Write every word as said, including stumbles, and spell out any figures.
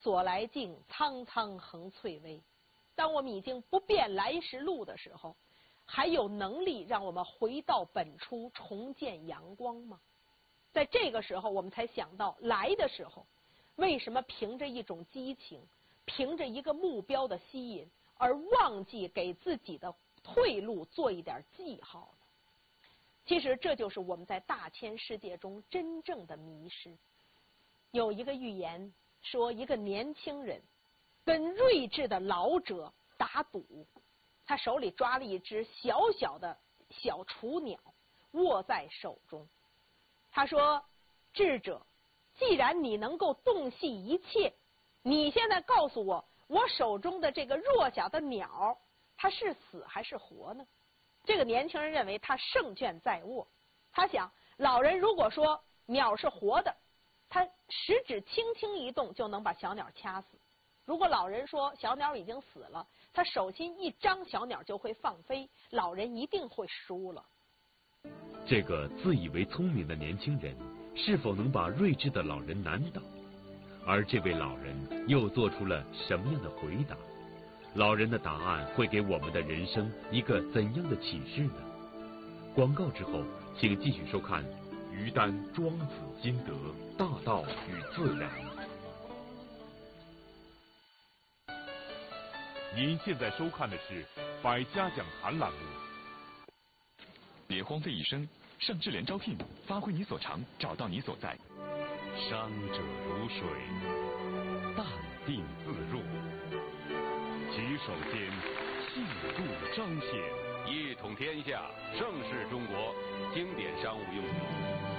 左来径，苍苍横翠微。当我们已经不辨来时路的时候，还有能力让我们回到本初，重见阳光吗？在这个时候，我们才想到来的时候，为什么凭着一种激情，凭着一个目标的吸引，而忘记给自己的退路做一点记号呢？其实这就是我们在大千世界中真正的迷失。有一个寓言说，一个年轻人跟睿智的老者打赌，他手里抓了一只小小的小雏鸟，握在手中。他说：智者，既然你能够洞悉一切，你现在告诉我，我手中的这个弱小的鸟，它是死还是活呢？这个年轻人认为他胜券在握，他想，老人如果说鸟是活的，他食指轻轻一动就能把小鸟掐死；如果老人说小鸟已经死了，他手心一张，小鸟就会放飞，老人一定会输了。 这个自以为聪明的年轻人是否能把睿智的老人难倒？而这位老人又做出了什么样的回答？老人的答案会给我们的人生一个怎样的启示呢？广告之后，请继续收看于丹庄子金德大道与自然。 您现在收看的是百家讲坛栏目。 别荒废一生，上智联招聘，发挥你所长，找到你所在。 商者如水，淡定自若，举手间气度彰显， 一统天下，盛世中国，经典商务用语。